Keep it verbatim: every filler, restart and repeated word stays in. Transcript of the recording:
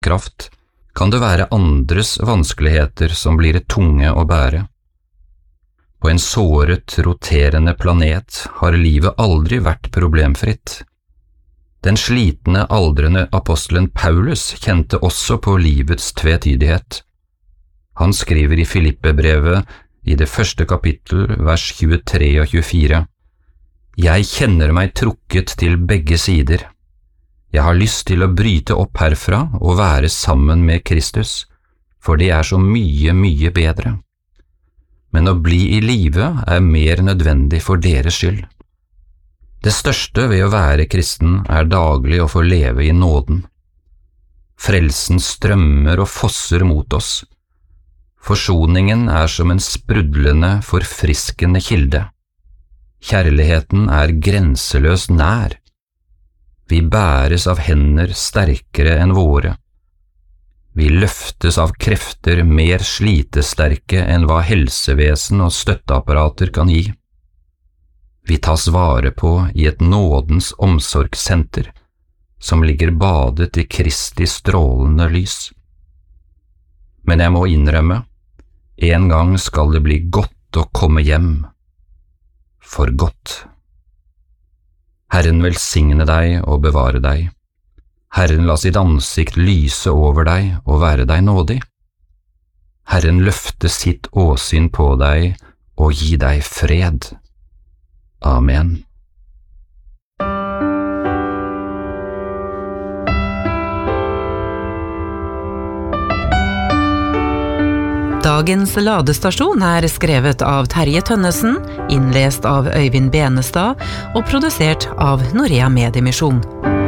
kraft, kan det være andres vanskeligheter som blir tunge å bære. På en såret, roterende planet har livet aldri vært problemfritt. Den slitne, aldrende apostelen Paulus kjente også på livets tvetydighet. Han skriver i Filippe-brevet i det første kapittel, vers tjuetre og tjuefire. Jeg kjenner meg trukket til begge sider. Jeg har lyst til å bryte opp herfra og være sammen med Kristus, for det er så mye, mye bedre. Men å bli i live er mer nødvendig for deres skyld. Det største ved å være kristen er daglig å få leve i nåden. Frelsen strømmer og fosser mot oss. Forsoningen er som en sprudlende, forfriskende kilde. Kjærligheten er grenseløs nær. Vi bæres av hender sterkere enn våre. Vi løftes av krefter mer slitesterke enn hva helsevesen og støtteapparater kan gi. Vi tas vare på i et nådens omsorgssenter, som ligger badet i Kristi strålende lys. Men jeg må innrømme, en gang skal det bli godt å komme hjem. For godt. Herren velsigne deg og bevare deg. Herren la sitt ansikt lyse over deg og være deg nådig. Herren løfte sitt åsyn på deg og gi deg fred. Amen. Dagens ladestasjon er skrevet av Terje Tønnesen, innlest av Øyvind Benestad og produsert av Norea Mediemisjon.